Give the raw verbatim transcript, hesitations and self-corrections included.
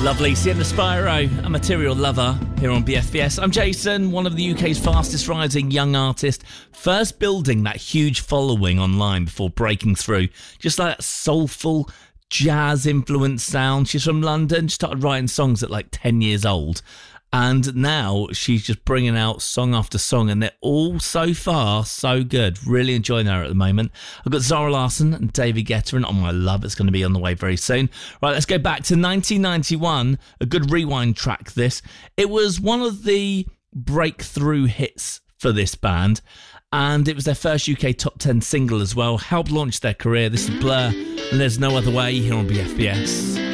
Lovely. Sienna Spyro, a material lover, here on B F B S. I'm Jason, one of the U K's fastest rising young artists, first building that huge following online before breaking through. Just like that soulful, jazz-influenced sound. She's from London, she started writing songs at like ten years old. And now she's just bringing out song after song, and they're all so far so good. Really enjoying her at the moment. I've got Zara Larsson and David Guetta, and On My Love, it's going to be on the way very soon. Right, let's go back to nineteen ninety-one. A good rewind track, this. It was one of the breakthrough hits for this band, and it was their first U K top ten single as well. Helped launch their career. This is Blur, and There's No Other Way, here on B F B S.